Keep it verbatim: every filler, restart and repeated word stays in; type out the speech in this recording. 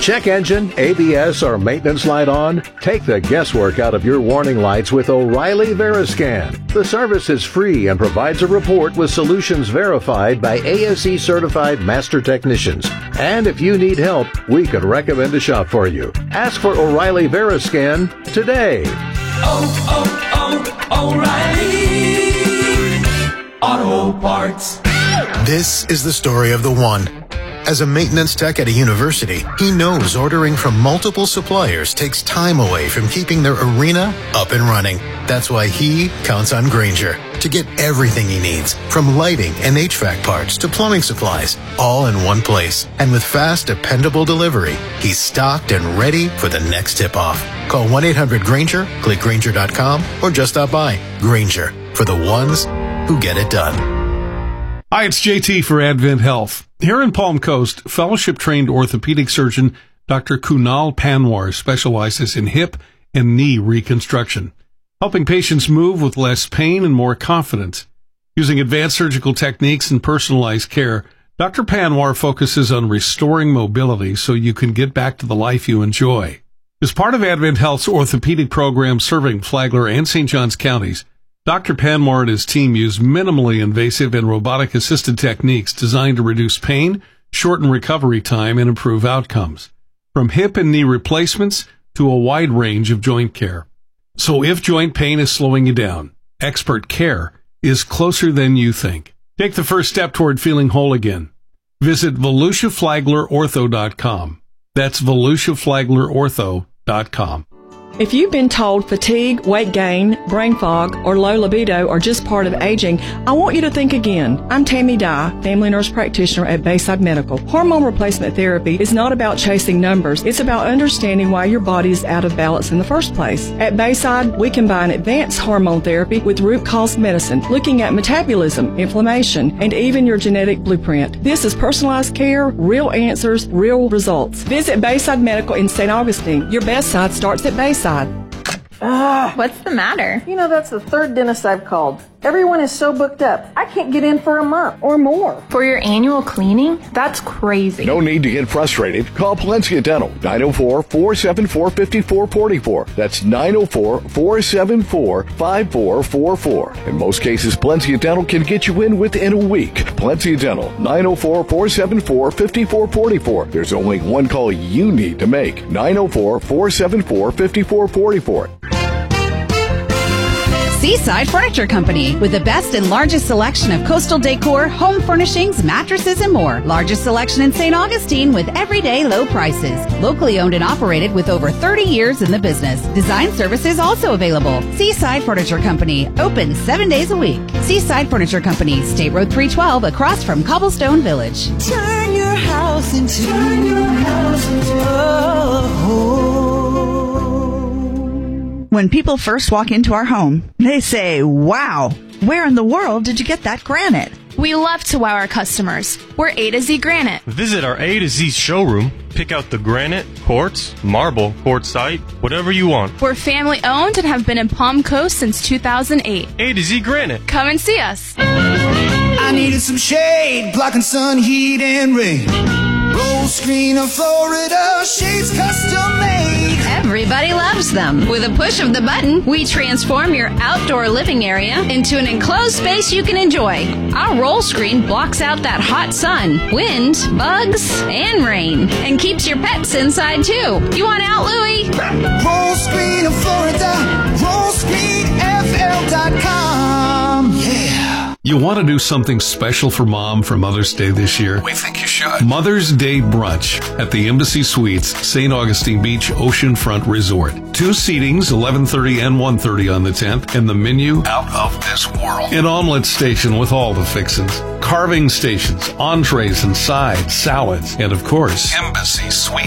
check engine, A B S, or maintenance light on? Take the guesswork out of your warning lights with O'Reilly Veriscan. The service is free and provides a report with solutions verified by A S E certified master technicians. And if you need help, we could recommend a shop for you. Ask for O'Reilly Veriscan today. Oh, oh, oh, O'Reilly Auto Parts. This is the story of the one. As a maintenance tech at a university, he knows ordering from multiple suppliers takes time away from keeping their arena up and running. That's why he counts on Grainger to get everything he needs, from lighting and H V A C parts to plumbing supplies, all in one place. And with fast, dependable delivery, he's stocked and ready for the next tip-off. Call one eight hundred Grainger, click Grainger dot com, or just stop by. Grainger, for the ones who get it done. Hi, it's J T for Advent Health. Here in Palm Coast, fellowship-trained orthopedic surgeon Doctor Kunal Panwar specializes in hip and knee reconstruction, helping patients move with less pain and more confidence. Using advanced surgical techniques and personalized care, Doctor Panwar focuses on restoring mobility so you can get back to the life you enjoy. As part of Advent Health's orthopedic program serving Flagler and Saint Johns counties, Doctor Panwar and his team use minimally invasive and robotic-assisted techniques designed to reduce pain, shorten recovery time, and improve outcomes, from hip and knee replacements to a wide range of joint care. So if joint pain is slowing you down, expert care is closer than you think. Take the first step toward feeling whole again. Visit Volusia Flagler Ortho dot com. That's Volusia Flagler Ortho dot com. If you've been told fatigue, weight gain, brain fog, or low libido are just part of aging, I want you to think again. I'm Tammy Dye, family nurse practitioner at Bayside Medical. Hormone replacement therapy is not about chasing numbers. It's about understanding why your body is out of balance in the first place. At Bayside, we combine advanced hormone therapy with root cause medicine, looking at metabolism, inflammation, and even your genetic blueprint. This is personalized care, real answers, real results. Visit Bayside Medical in Saint Augustine. Your best side starts at Bayside. Ah, what's the matter? You know, that's the third dentist I've called. Everyone is so booked up. I can't get in for a month or more. For your annual cleaning? That's crazy. No need to get frustrated. Call Palencia Dental, nine oh four, four seven four, five four four four. That's nine oh four, four seven four, five four four four. In most cases, Palencia Dental can get you in within a week. Palencia Dental, nine oh four, four seven four, five four four four. There's only one call you need to make. nine oh four, four seven four, five four four four. Seaside Furniture Company, with the best and largest selection of coastal decor, home furnishings, mattresses, and more. Largest selection in Saint Augustine with everyday low prices. Locally owned and operated with over thirty years in the business. Design services also available. Seaside Furniture Company, open seven days a week. Seaside Furniture Company, State Road three twelve, across from Cobblestone Village. Turn your house into, turn your house into a home. When people first walk into our home, they say, wow, where in the world did you get that granite? We love to wow our customers. We're A to Z Granite. Visit our A to Z showroom. Pick out the granite, quartz, marble, quartzite, whatever you want. We're family owned and have been in Palm Coast since two thousand eight. A to Z Granite. Come and see us. I needed some shade, blocking sun, heat, and rain. Roll screen of Florida, shades custom made. Everybody loves them. With a push of the button, we transform your outdoor living area into an enclosed space you can enjoy. Our roll screen blocks out that hot sun, wind, bugs, and rain, and keeps your pets inside too. You want out, Louie? Roll screen of Florida, roll screen F L dot com. Yeah. You want to do something special for Mom for Mother's Day this year? We think you should. Mother's Day Brunch at the Embassy Suites, Saint Augustine Beach Oceanfront Resort. Two seatings, eleven thirty and one thirty on the tenth, and the menu out of this world. An omelet station with all the fixins, carving stations, entrees and sides, salads, and of course, Embassy Suites.